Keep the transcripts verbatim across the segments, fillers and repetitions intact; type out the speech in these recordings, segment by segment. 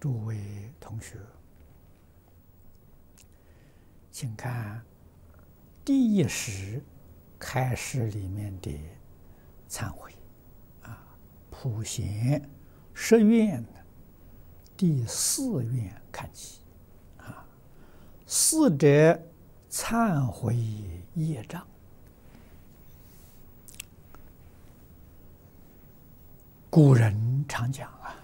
诸位同学，请看第一时开始里面的忏悔啊，普贤十愿的第四愿看起啊，四者忏悔业障。古人常讲啊，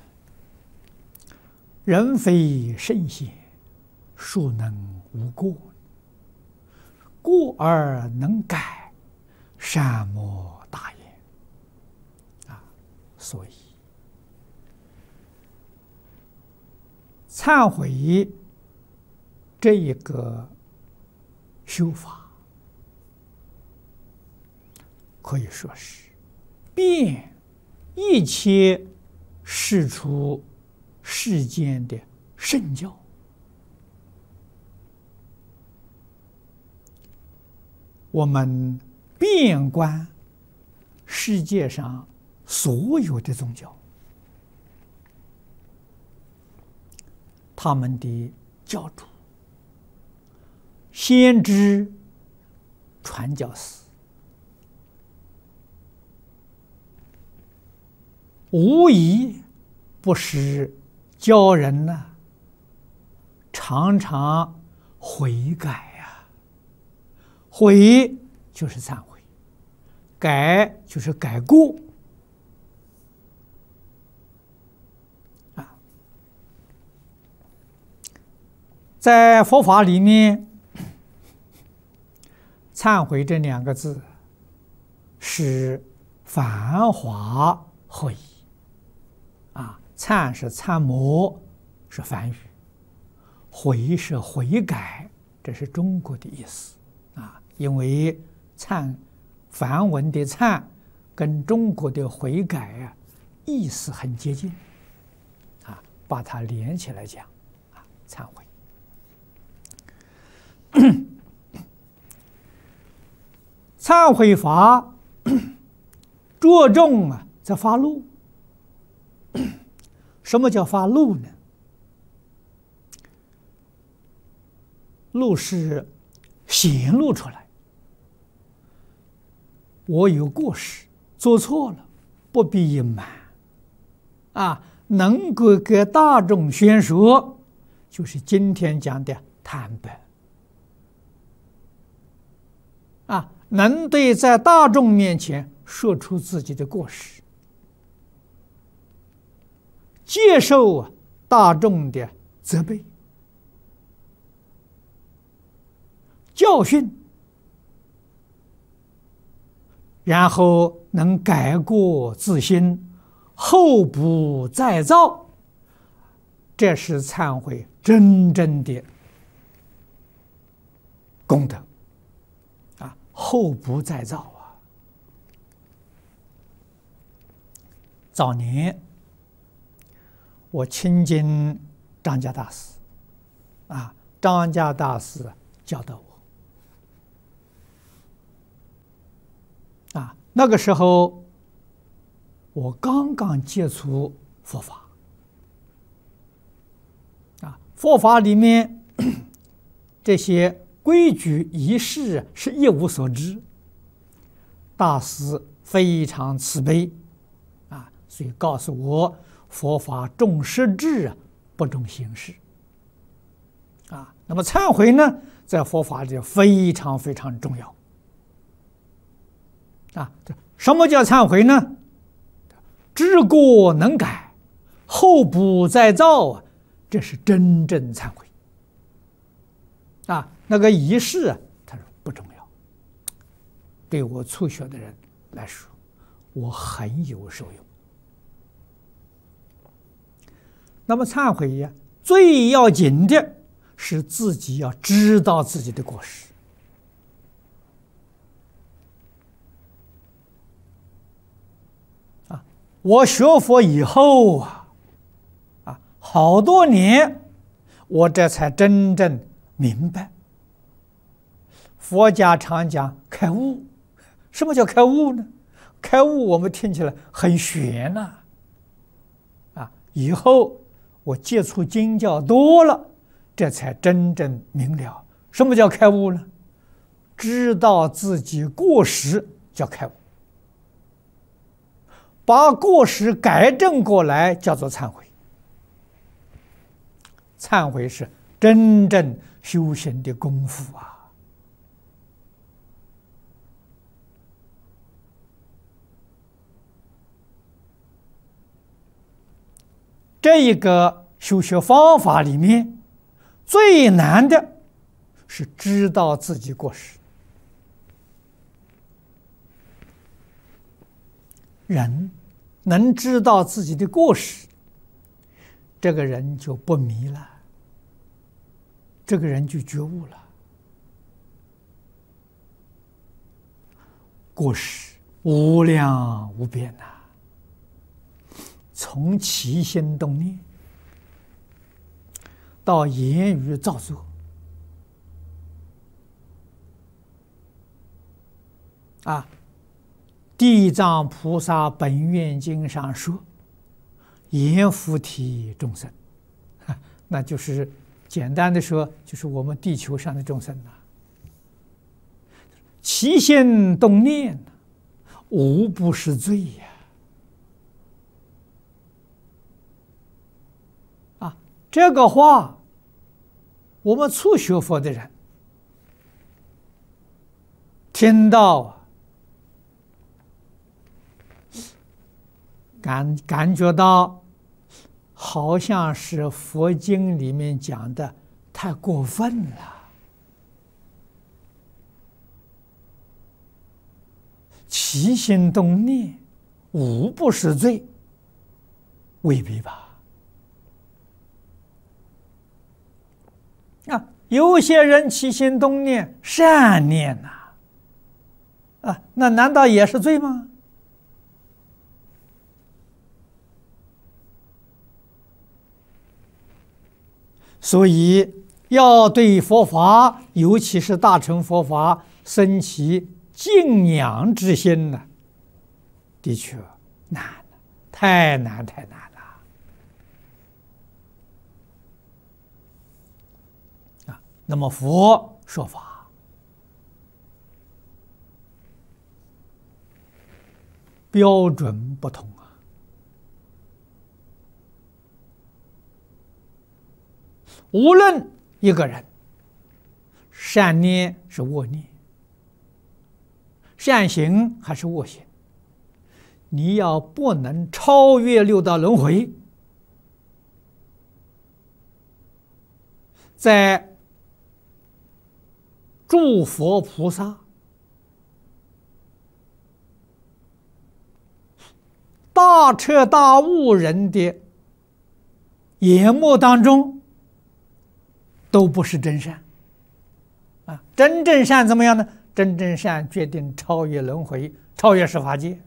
人非圣贤，孰能无过？过而能改，善莫大焉。啊，所以忏悔这一个修法，可以说是遍一切世出世间的圣教。我们遍观世界上所有的宗教，他们的教主、先知、传教士，无疑不是教人呢、啊、常常悔改呀、啊，悔就是忏悔，改就是改过啊。在佛法里面，忏悔这两个字是繁华会意啊，忏是参摩，是梵语；悔是悔改，这是中国的意思啊。因为忏梵文的忏跟中国的悔改啊意思很接近啊，把它连起来讲啊，忏悔。忏悔法着重啊在发怒。什么叫发怒呢？怒是显露出来，我有过失，做错了，不必隐瞒啊，能够给大众宣说，就是今天讲的坦白啊，能对在大众面前说出自己的过失，接受大众的责备、教训，然后能改过自新，后不再造，这是忏悔真正的功德啊！后不再造啊！早年我亲近张家大师啊，张家大师教导我啊，那个时候我刚刚接触佛法啊，佛法里面这些规矩仪式是一无所知，大师非常慈悲啊，所以告诉我，佛法重实质，不重形式啊。那么忏悔呢，在佛法里非常非常重要啊。什么叫忏悔呢？知过能改，后不再造啊，这是真正忏悔啊。那个仪式啊，他说不重要。对我初学的人来说，我很有受用。那么忏悔呀，最要紧的是自己要知道自己的过失啊。我学佛以后啊，啊，好多年，我这才真正明白，佛家常讲开悟。什么叫开悟呢？开悟我们听起来很玄呐、啊，啊，以后我接触经教多了，这才真正明了什么叫开悟呢？知道自己过失叫开悟，把过失改正过来叫做忏悔。忏悔是真正修行的功夫啊！这一个修学方法里面，最难的是知道自己过失。人能知道自己的过失，这个人就不迷了，这个人就觉悟了。过失无量无边呐、啊，从起心动念到言语造作，啊，地藏菩萨本愿经上说，阎浮提众生，那就是简单的说，就是我们地球上的众生呐、啊。起心动念，无不是罪呀！啊，这个话，我们初学佛的人听到啊，感感觉到好像是佛经里面讲的太过分了。起心动念，无不是罪，未必吧？啊，有些人起心动念善念呐、啊，啊，那难道也是罪吗？所以要对佛法，尤其是大乘佛法，生起敬仰之心呢，的确难了，太难太难了啊！那么佛说法标准不同啊，无论一个人善念是恶念，善行还是恶行，你要不能超越六道轮回，在诸佛菩萨大彻大悟人的眼目当中，都不是真善啊！真正善怎么样呢？真正善决定超越轮回，超越十法界。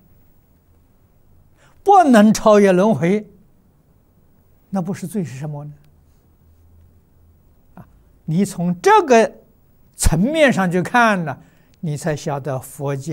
不能超越轮回，那不是罪是什么呢？啊，你从这个层面上去看呢，你才晓得佛经